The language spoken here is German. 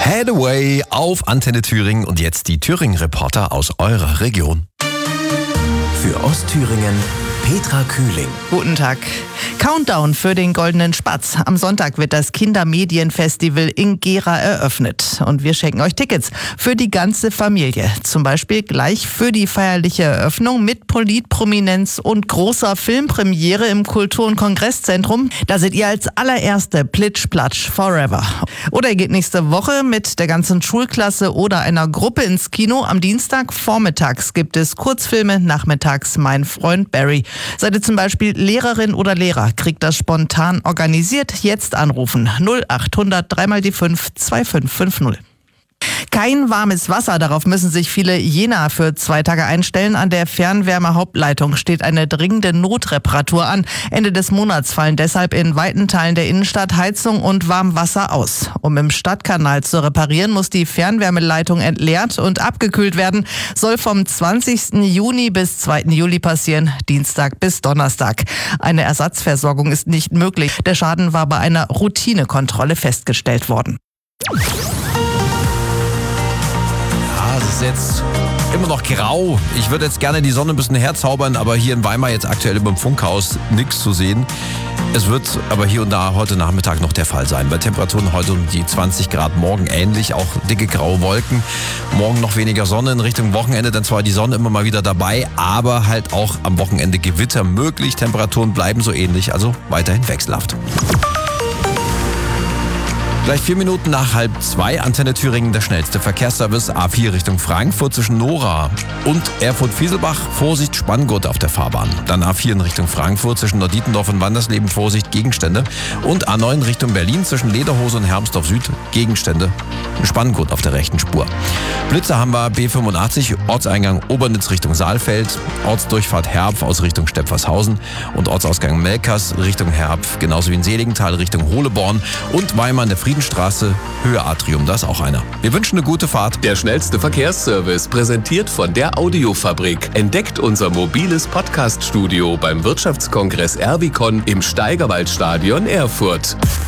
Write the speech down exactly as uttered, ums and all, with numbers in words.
Hathaway auf Antenne Thüringen und jetzt die Thüringen-Reporter aus eurer Region. Für Ostthüringen Petra Kühling. Guten Tag. Countdown für den Goldenen Spatz. Am Sonntag wird das Kindermedienfestival in Gera eröffnet. Und wir schenken euch Tickets für die ganze Familie. Zum Beispiel gleich für die feierliche Eröffnung mit Politprominenz und großer Filmpremiere im Kultur- und Kongresszentrum. Da seht ihr als allererste Plitsch Platsch Forever. Oder ihr geht nächste Woche mit der ganzen Schulklasse oder einer Gruppe ins Kino. Am Dienstag vormittags gibt es Kurzfilme, nachmittags Mein Freund Barry. Seid ihr zum Beispiel Lehrerin oder Lehrer, kriegt das spontan organisiert. Jetzt anrufen null acht hundert drei mal die fünf zwei fünf fünf null. Kein warmes Wasser, darauf müssen sich viele Jenaer für zwei Tage einstellen. An der Fernwärmehauptleitung steht eine dringende Notreparatur an. Ende des Monats fallen deshalb in weiten Teilen der Innenstadt Heizung und Warmwasser aus. Um im Stadtkanal zu reparieren, muss die Fernwärmeleitung entleert und abgekühlt werden. Soll vom zwanzigsten Juni bis zweiten Juli passieren, Dienstag bis Donnerstag. Eine Ersatzversorgung ist nicht möglich. Der Schaden war bei einer Routinekontrolle festgestellt worden. Es ist jetzt immer noch grau. Ich würde jetzt gerne die Sonne ein bisschen herzaubern, aber hier in Weimar jetzt aktuell über dem Funkhaus nichts zu sehen. Es wird aber hier und da heute Nachmittag noch der Fall sein. Bei Temperaturen heute um die zwanzig Grad, morgen ähnlich, auch dicke graue Wolken. Morgen noch weniger Sonne in Richtung Wochenende, dann zwar die Sonne immer mal wieder dabei, aber halt auch am Wochenende Gewitter möglich. Temperaturen bleiben so ähnlich, also weiterhin wechselhaft. Gleich vier Minuten nach halb zwei, Antenne Thüringen, der schnellste Verkehrsservice. A vier Richtung Frankfurt zwischen Nora und Erfurt-Fieselbach. Vorsicht, Spanngurt auf der Fahrbahn. Dann A vier in Richtung Frankfurt zwischen Nordietendorf und Wandersleben. Vorsicht, Gegenstände. Und A neun Richtung Berlin zwischen Lederhose und Hermsdorf Süd. Gegenstände. Spanngurt auf der rechten Spur. Blitzer haben wir B fünfundachtzig, Ortseingang Obernitz Richtung Saalfeld. Ortsdurchfahrt Herpf aus Richtung Stepfershausen. Und Ortsausgang Melkers Richtung Herpf. Genauso wie in Seligenthal Richtung Hohleborn. Und Weimar in der Frieden Straße, Höhe Atrium, da ist auch einer. Wir wünschen eine gute Fahrt. Der schnellste Verkehrsservice, präsentiert von der Audiofabrik. Entdeckt unser mobiles Podcast-Studio beim Wirtschaftskongress Erwicon im Steigerwaldstadion Erfurt.